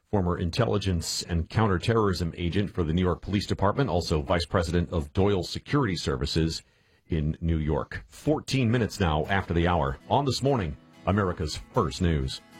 former intelligence and counterterrorism agent for the New York Police Department, also vice president of Doyle Security Services in New York. 14 minutes now after the hour. On This Morning, America's First News.